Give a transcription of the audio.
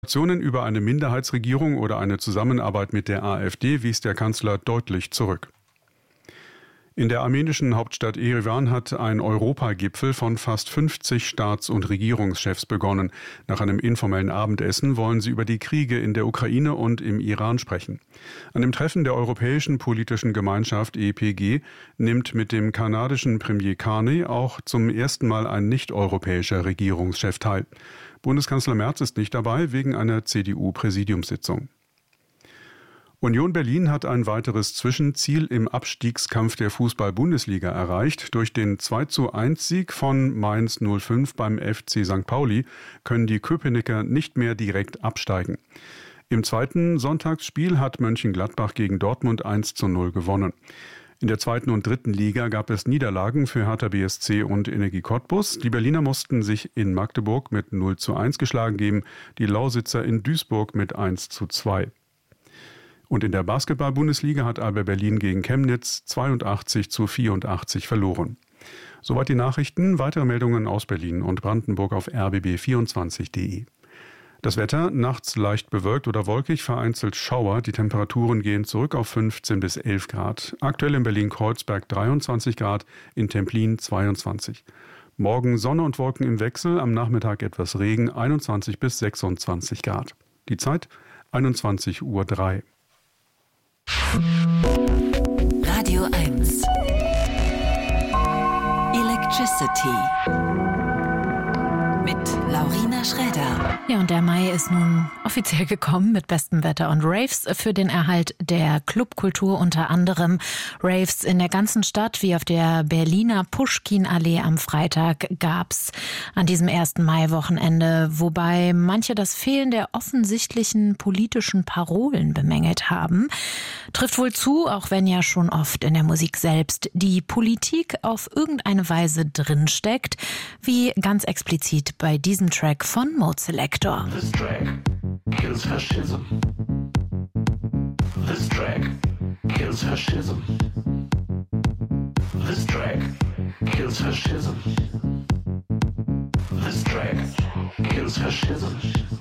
Spekulationen über eine Minderheitsregierung oder eine Zusammenarbeit mit der AfD wies der Kanzler deutlich zurück. In der armenischen Hauptstadt Erivan hat ein Europagipfel von fast 50 Staats- und Regierungschefs begonnen. Nach einem informellen Abendessen wollen sie über die Kriege in der Ukraine und im Iran sprechen. An dem Treffen der Europäischen Politischen Gemeinschaft EPG nimmt mit dem kanadischen Premier Carney auch zum ersten Mal ein nicht-europäischer Regierungschef teil. Bundeskanzler Merz ist nicht dabei wegen einer CDU-Präsidiumssitzung. Union Berlin hat ein weiteres Zwischenziel im Abstiegskampf der Fußball-Bundesliga erreicht. Durch den 2:1-Sieg von Mainz 05 beim FC St. Pauli können die Köpenicker nicht mehr direkt absteigen. Im zweiten Sonntagsspiel hat Mönchengladbach gegen Dortmund 1:0 gewonnen. In der zweiten und dritten Liga gab es Niederlagen für Hertha BSC und Energie Cottbus. Die Berliner mussten sich in Magdeburg mit 0:1 geschlagen geben, die Lausitzer in Duisburg mit 1:2. Und in der Basketball-Bundesliga hat Alba Berlin gegen Chemnitz 82:84 verloren. Soweit die Nachrichten. Weitere Meldungen aus Berlin und Brandenburg auf rbb24.de. Das Wetter, nachts leicht bewölkt oder wolkig, vereinzelt Schauer. Die Temperaturen gehen zurück auf 15 bis 11 Grad. Aktuell in Berlin-Kreuzberg 23 Grad, in Templin 22. Morgen Sonne und Wolken im Wechsel, am Nachmittag etwas Regen, 21 bis 26 Grad. Die Zeit 21:03 Uhr. Radio 1 Electricity mit Laurina Schräder. Ja, und der Mai ist nun offiziell gekommen mit bestem Wetter und Raves für den Erhalt der Clubkultur, unter anderem Raves in der ganzen Stadt, wie auf der Berliner Puschkin-Allee am Freitag gab's an diesem 1. Mai-Wochenende, wobei manche das Fehlen der offensichtlichen politischen Parolen bemängelt haben. Trifft wohl zu, auch wenn ja schon oft in der Musik selbst die Politik auf irgendeine Weise drinsteckt, wie ganz explizit bei diesem Track von Mode Selector. This track kills fascism. This track kills fascism. This track kills fascism. This track kills fascism.